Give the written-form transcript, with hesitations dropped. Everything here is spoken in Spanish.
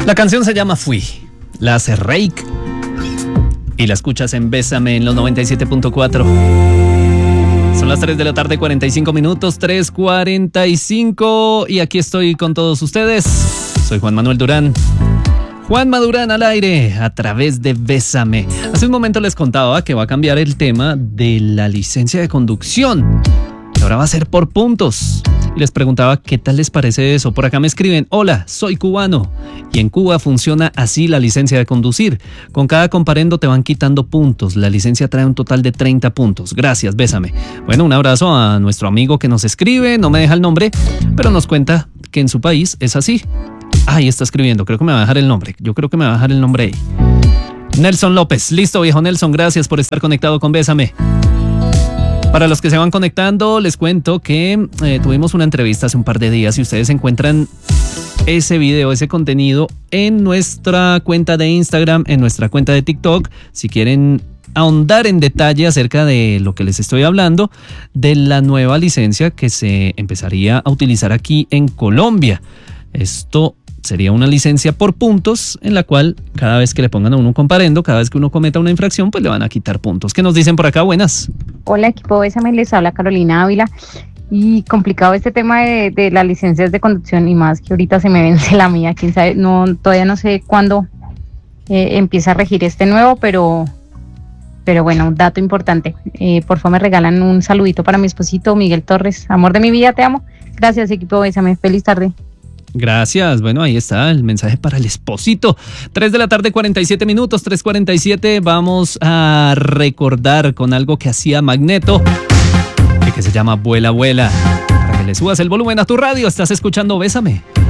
La canción se llama Fui, la hace Reik y la escuchas en Bésame en los 97.4. Son las 3 de la tarde, 45 minutos, 3:45, y aquí estoy con todos ustedes. Soy Juan Manuel Durán. Juanma Durán al aire a través de Bésame. Hace un momento les contaba que va a cambiar el tema de la licencia de conducción. Ahora va a ser por puntos. Y les preguntaba qué tal les parece eso. Por acá me escriben: hola, soy cubano. Y en Cuba funciona así la licencia de conducir. Con cada comparendo te van quitando puntos. La licencia trae un total de 30 puntos. Gracias, Bésame. Bueno, un abrazo a nuestro amigo que nos escribe. No me deja el nombre, pero nos cuenta que en su país es así. Ahí está escribiendo. Creo que me va a dejar el nombre. Yo creo que me va a dejar el nombre ahí. Nelson López. Listo, viejo Nelson. Gracias por estar conectado con Bésame. Para los que se van conectando, les cuento que tuvimos una entrevista hace un par de días y ustedes encuentran ese video, ese contenido en nuestra cuenta de Instagram, en nuestra cuenta de TikTok. Si quieren ahondar en detalle acerca de lo que les estoy hablando, de la nueva licencia que se empezaría a utilizar aquí en Colombia. Esto sería una licencia por puntos en la cual cada vez que le pongan a uno un comparendo, cada vez que uno cometa una infracción, pues le van a quitar puntos. ¿Qué nos dicen por acá? Buenas. Hola, equipo Bésame, les habla Carolina Ávila. Y complicado este tema de las licencias de conducción, y más que ahorita se me vence la mía. Quién sabe, todavía no sé cuándo empieza a regir este nuevo, pero bueno, un dato importante. Por favor, me regalan un saludito para mi esposito Miguel Torres. Amor de mi vida, te amo. Gracias, equipo Bésame. Feliz tarde. Gracias. Bueno, ahí está el mensaje para el esposito. 3 de la tarde, 47 minutos, 3:47. Vamos a recordar con algo que hacía Magneto, que se llama Vuela, Vuela. Para que le subas el volumen a tu radio, estás escuchando Bésame.